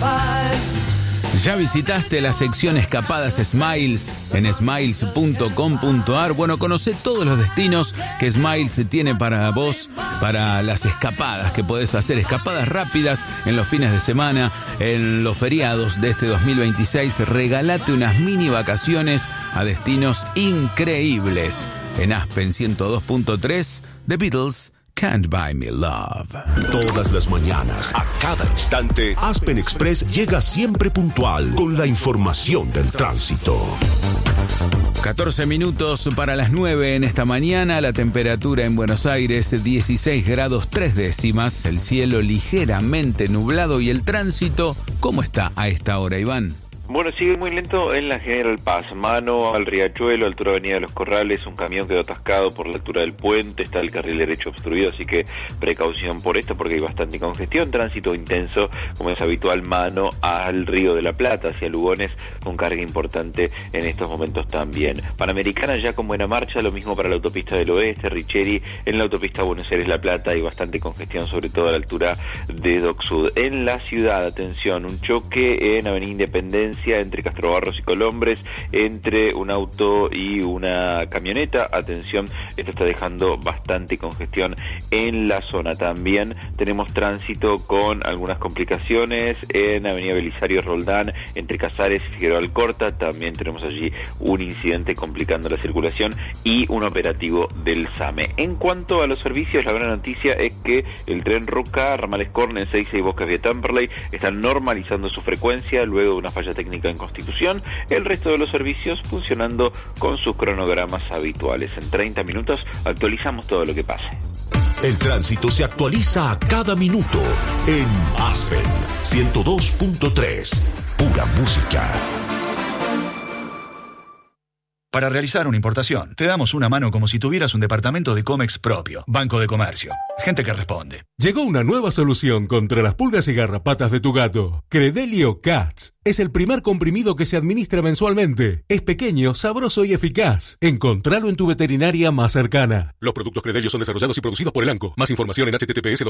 ¿Ya visitaste la sección Escapadas Smiles en smiles.com.ar? Bueno, conocé todos los destinos que Smiles tiene para vos, para las escapadas que podés hacer, escapadas rápidas en los fines de semana, en los feriados de este 2026. Regalate unas mini vacaciones a destinos increíbles. En Aspen 102.3, The Beatles, Can't Buy Me Love. Todas las mañanas, a cada instante, Aspen Express llega siempre puntual con la información del tránsito. 14 minutos para las 9 en esta mañana. La temperatura en Buenos Aires 16 grados 3 décimas. El cielo ligeramente nublado. Y el tránsito, ¿cómo está a esta hora, Iván? Bueno, sigue muy lento en la General Paz, mano al Riachuelo, altura Avenida de los Corrales. Un camión quedó atascado por la altura del puente, está el carril derecho obstruido, así que precaución por esto porque hay bastante congestión. Tránsito intenso, como es habitual, mano al Río de la Plata, hacia Lugones, con carga importante en estos momentos también. Panamericana ya con buena marcha, lo mismo para la autopista del Oeste, Richeri. En la autopista Buenos Aires-La Plata hay bastante congestión, sobre todo a la altura de Dock Sud. En la ciudad, atención, un choque en Avenida Independencia entre Castrobarros y Colombres, entre un auto y una camioneta. Atención, esto está dejando bastante congestión en la zona. También tenemos tránsito con algunas complicaciones en Avenida Belisario Roldán, entre Casares y Figueroa Alcorta. También tenemos allí un incidente complicando la circulación y un operativo del SAME. En cuanto a los servicios, la buena noticia es que el tren Ruca, ramales Cornen, Ezeiza y Bosques vía Temperley están normalizando su frecuencia luego de una falla técnica en Constitución. El resto de los servicios funcionando con sus cronogramas habituales. En 30 minutos actualizamos todo lo que pase. El tránsito se actualiza a cada minuto en Aspen 102.3. Pura música. Para realizar una importación, te damos una mano como si tuvieras un departamento de Comex propio. Banco de Comercio. Gente que responde. Llegó una nueva solución contra las pulgas y garrapatas de tu gato. Credelio Cats. Es el primer comprimido que se administra mensualmente. Es pequeño, sabroso y eficaz. Encontralo en tu veterinaria más cercana. Los productos Credelio son desarrollados y producidos por Elanco. Más información en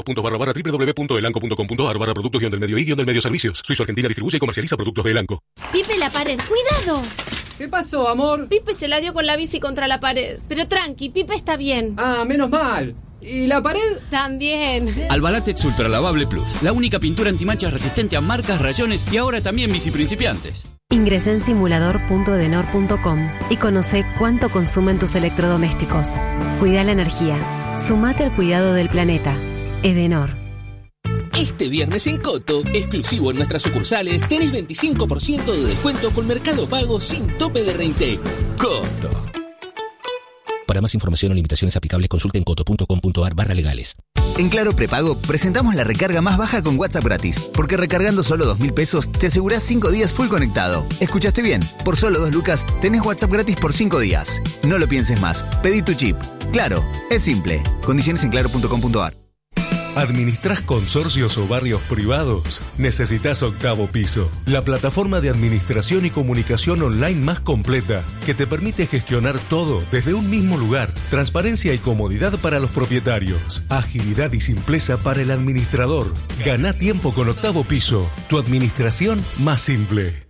https://www.elanco.com.ar/productos-del-medio servicios. Suizo Argentina distribuye y comercializa productos de Elanco. Pipe, la pared. ¡Cuidado! ¿Qué pasó, amor? Pipe se la dio con la bici contra la pared. Pero tranqui, Pipe está bien. Ah, menos mal. ¿Y la pared? También. Albalatex Ultra Lavable Plus, la única pintura antimanchas resistente a marcas, rayones y ahora también bici principiantes. Ingresá en simulador.edenor.com y conoce cuánto consumen tus electrodomésticos. Cuida la energía. Sumate al cuidado del planeta. Edenor. Este viernes en Coto, exclusivo en nuestras sucursales, tenés 25% de descuento con Mercado Pago sin tope de reintegro. Coto. Para más información o limitaciones aplicables, consulten coto.com.ar/legales. En Claro Prepago presentamos la recarga más baja con WhatsApp gratis, porque recargando solo 2.000 pesos te asegurás 5 días full conectado. ¿Escuchaste bien? Por solo 2 lucas tenés WhatsApp gratis por 5 días. No lo pienses más. Pedí tu chip. Claro, es simple. Condiciones en claro.com.ar. ¿Administrás consorcios o barrios privados? Necesitas Octavo Piso, la plataforma de administración y comunicación online más completa, que te permite gestionar todo desde un mismo lugar. Transparencia y comodidad para los propietarios. Agilidad y simpleza para el administrador. Gana tiempo con Octavo Piso, tu administración más simple.